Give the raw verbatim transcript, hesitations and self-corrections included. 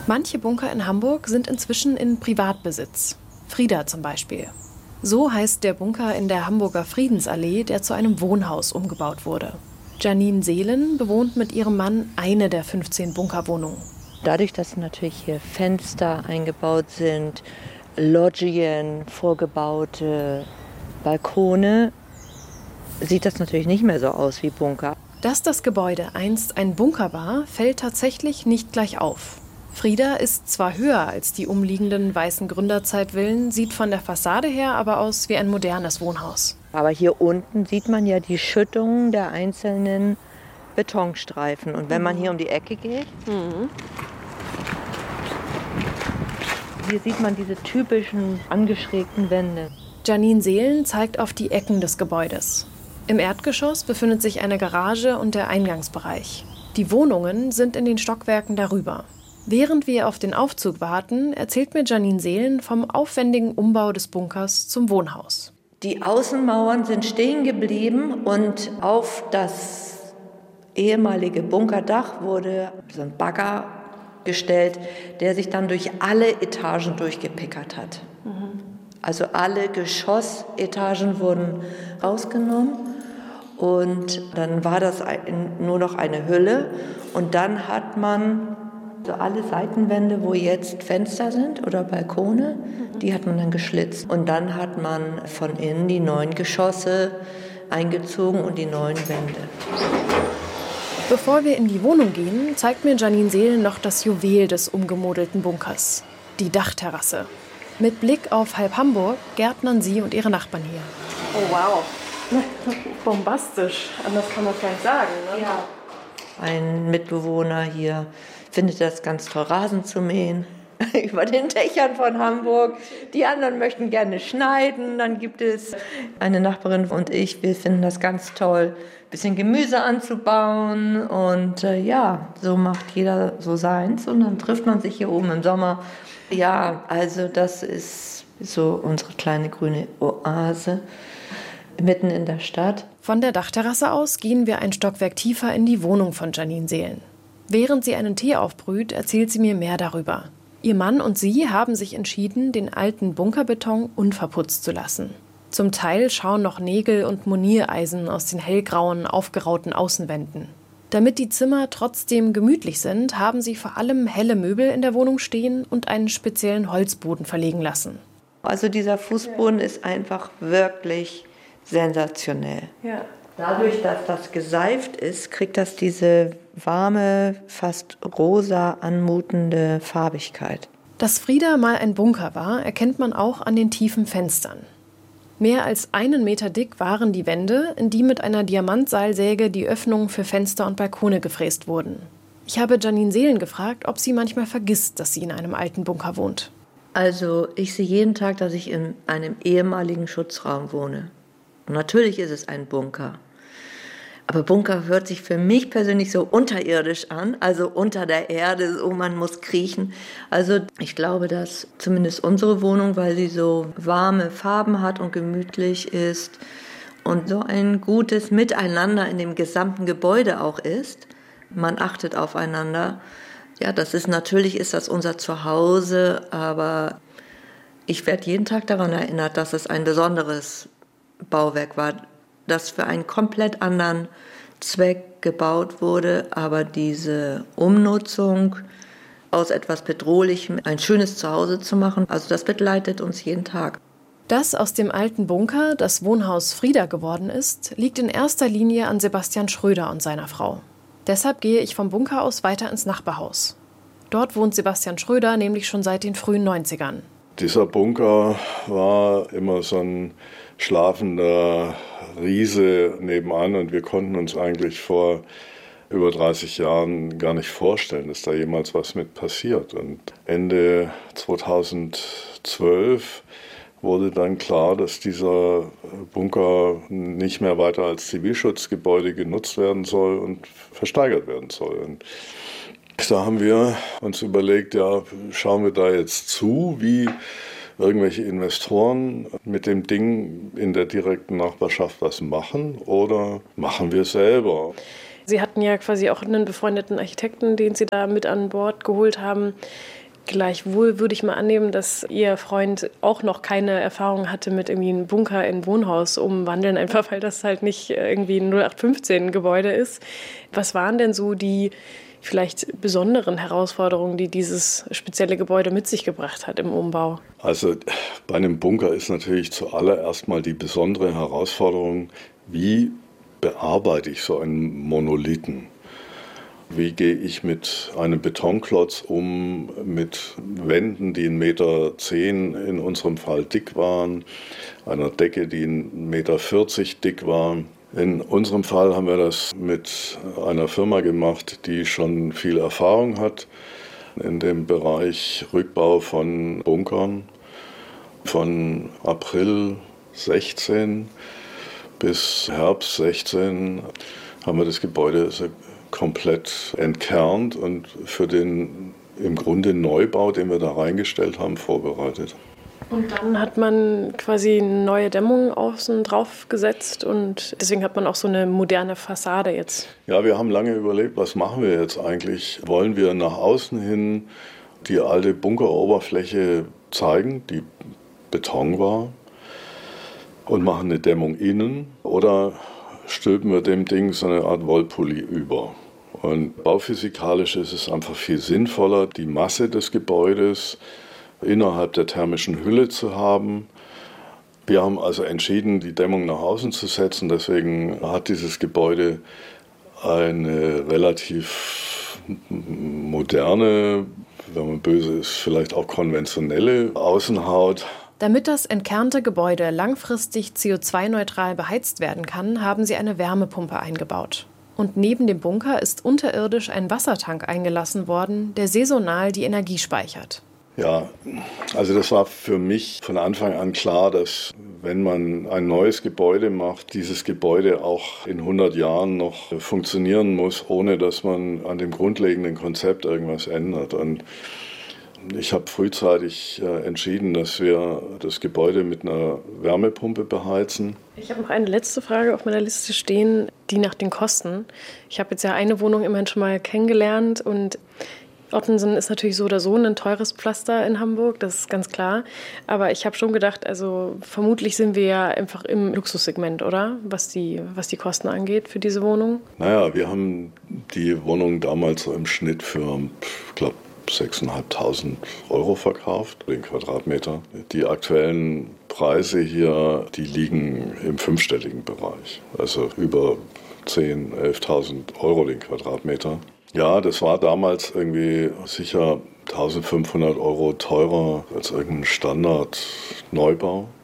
Manche Bunker in Hamburg sind inzwischen in Privatbesitz. Frieda zum Beispiel. So heißt der Bunker in der Hamburger Friedensallee, der zu einem Wohnhaus umgebaut wurde. Janine Seelen bewohnt mit ihrem Mann eine der fünfzehn Bunkerwohnungen. Dadurch, dass natürlich hier Fenster eingebaut sind, Loggien, vorgebaute Balkone, sieht das natürlich nicht mehr so aus wie Bunker. Dass das Gebäude einst ein Bunker war, fällt tatsächlich nicht gleich auf. Frieda ist zwar höher als die umliegenden weißen Gründerzeitvillen, sieht von der Fassade her aber aus wie ein modernes Wohnhaus. Aber hier unten sieht man ja die Schüttungen der einzelnen Betonstreifen. Und wenn man hier um die Ecke geht, mhm. hier sieht man diese typischen angeschrägten Wände. Janine Seelen zeigt auf die Ecken des Gebäudes. Im Erdgeschoss befindet sich eine Garage und der Eingangsbereich. Die Wohnungen sind in den Stockwerken darüber. Während wir auf den Aufzug warten, erzählt mir Janine Seelen vom aufwendigen Umbau des Bunkers zum Wohnhaus. Die Außenmauern sind stehen geblieben und auf das ehemalige Bunkerdach wurde so ein Bagger gestellt, der sich dann durch alle Etagen durchgepickert hat. Mhm. Also alle Geschossetagen wurden rausgenommen und dann war das nur noch eine Hülle und dann hat man so alle Seitenwände, wo jetzt Fenster sind oder Balkone, die hat man dann geschlitzt. Und dann hat man von innen die neuen Geschosse eingezogen und die neuen Wände. Bevor wir in die Wohnung gehen, zeigt mir Janine Seelen noch das Juwel des umgemodelten Bunkers, die Dachterrasse. Mit Blick auf halb Hamburg gärtnern sie und ihre Nachbarn hier. Oh wow, bombastisch, anders kann man es gar nicht sagen. Ne? Ja. Ein Mitbewohner hier findet das ganz toll, Rasen zu mähen über den Dächern von Hamburg. Die anderen möchten gerne schneiden. Dann gibt es eine Nachbarin und ich, wir finden das ganz toll, ein bisschen Gemüse anzubauen. Und äh, ja, so macht jeder so seins. Und dann trifft man sich hier oben im Sommer. Ja, also das ist so unsere kleine grüne Oase mitten in der Stadt. Von der Dachterrasse aus gehen wir ein Stockwerk tiefer in die Wohnung von Janine Seelen. Während sie einen Tee aufbrüht, erzählt sie mir mehr darüber. Ihr Mann und sie haben sich entschieden, den alten Bunkerbeton unverputzt zu lassen. Zum Teil schauen noch Nägel und Moniereisen aus den hellgrauen, aufgerauten Außenwänden. Damit die Zimmer trotzdem gemütlich sind, haben sie vor allem helle Möbel in der Wohnung stehen und einen speziellen Holzboden verlegen lassen. Also dieser Fußboden ist einfach wirklich sensationell. Ja. Dadurch, dass das geseift ist, kriegt das diese warme, fast rosa anmutende Farbigkeit. Dass Frieda mal ein Bunker war, erkennt man auch an den tiefen Fenstern. Mehr als einen Meter dick waren die Wände, in die mit einer Diamantseilsäge die Öffnungen für Fenster und Balkone gefräst wurden. Ich habe Janine Seelen gefragt, ob sie manchmal vergisst, dass sie in einem alten Bunker wohnt. Also ich sehe jeden Tag, dass ich in einem ehemaligen Schutzraum wohne. Und natürlich ist es ein Bunker. Aber Bunker hört sich für mich persönlich so unterirdisch an, also unter der Erde, so man muss kriechen. Also ich glaube, dass zumindest unsere Wohnung, weil sie so warme Farben hat und gemütlich ist und so ein gutes Miteinander in dem gesamten Gebäude auch ist, man achtet aufeinander. Ja, das ist natürlich ist das unser Zuhause, aber ich werde jeden Tag daran erinnert, dass es ein besonderes Bauwerk war, das für einen komplett anderen Zweck gebaut wurde, aber diese Umnutzung aus etwas Bedrohlichem ein schönes Zuhause zu machen, also das begleitet uns jeden Tag. Dass aus dem alten Bunker das Wohnhaus Frieda geworden ist, liegt in erster Linie an Sebastian Schröder und seiner Frau. Deshalb gehe ich vom Bunker aus weiter ins Nachbarhaus. Dort wohnt Sebastian Schröder nämlich schon seit den frühen neunzigern. Dieser Bunker war immer so ein schlafender Riese nebenan und wir konnten uns eigentlich vor über dreißig Jahren gar nicht vorstellen, dass da jemals was mit passiert. Und Ende zweitausendzwölf wurde dann klar, dass dieser Bunker nicht mehr weiter als Zivilschutzgebäude genutzt werden soll und versteigert werden soll. Und da haben wir uns überlegt, ja, schauen wir da jetzt zu, wie irgendwelche Investoren mit dem Ding in der direkten Nachbarschaft was machen oder machen wir es selber? Sie hatten ja quasi auch einen befreundeten Architekten, den Sie da mit an Bord geholt haben. Gleichwohl würde ich mal annehmen, dass Ihr Freund auch noch keine Erfahrung hatte mit irgendwie einem Bunker in Wohnhaus umwandeln, einfach weil das halt nicht irgendwie ein null acht fünfzehn Gebäude ist. Was waren denn so die vielleicht besonderen Herausforderungen, die dieses spezielle Gebäude mit sich gebracht hat im Umbau? Also bei einem Bunker ist natürlich zuallererst mal die besondere Herausforderung, wie bearbeite ich so einen Monolithen? Wie gehe ich mit einem Betonklotz um, mit Wänden, die ein Meter zehn in unserem Fall dick waren, einer Decke, die ein Meter vierzig dick war. In unserem Fall haben wir das mit einer Firma gemacht, die schon viel Erfahrung hat in dem Bereich Rückbau von Bunkern. Von April sechzehn bis Herbst sechzehn haben wir das Gebäude komplett entkernt und für den im Grunde Neubau, den wir da reingestellt haben, vorbereitet. Und dann hat man quasi eine neue Dämmung außen drauf gesetzt und deswegen hat man auch so eine moderne Fassade jetzt. Ja, wir haben lange überlegt, was machen wir jetzt eigentlich? Wollen wir nach außen hin die alte Bunkeroberfläche zeigen, die Beton war, und machen eine Dämmung innen, oder stülpen wir dem Ding so eine Art Wollpulli über? Und bauphysikalisch ist es einfach viel sinnvoller, die Masse des Gebäudes innerhalb der thermischen Hülle zu haben. Wir haben also entschieden, die Dämmung nach außen zu setzen. Deswegen hat dieses Gebäude eine relativ moderne, wenn man böse ist, vielleicht auch konventionelle Außenhaut. Damit das entkernte Gebäude langfristig C O zwei neutral beheizt werden kann, haben sie eine Wärmepumpe eingebaut. Und neben dem Bunker ist unterirdisch ein Wassertank eingelassen worden, der saisonal die Energie speichert. Ja, also das war für mich von Anfang an klar, dass wenn man ein neues Gebäude macht, dieses Gebäude auch in hundert Jahren noch funktionieren muss, ohne dass man an dem grundlegenden Konzept irgendwas ändert. Und ich habe frühzeitig äh, entschieden, dass wir das Gebäude mit einer Wärmepumpe beheizen. Ich habe noch eine letzte Frage auf meiner Liste stehen, die nach den Kosten. Ich habe jetzt ja eine Wohnung immerhin schon mal kennengelernt und Ottensen ist natürlich so oder so ein teures Pflaster in Hamburg, das ist ganz klar. Aber ich habe schon gedacht, also vermutlich sind wir ja einfach im Luxussegment, oder? Was die, was die Kosten angeht für diese Wohnung. Naja, wir haben die Wohnung damals so im Schnitt für, ich glaube, sechstausendfünfhundert Euro verkauft, den Quadratmeter. Die aktuellen Preise hier, die liegen im fünfstelligen Bereich. Also über zehntausend, elftausend Euro den Quadratmeter. Ja, das war damals irgendwie sicher eintausendfünfhundert Euro teurer als irgendein Standard-Neubau.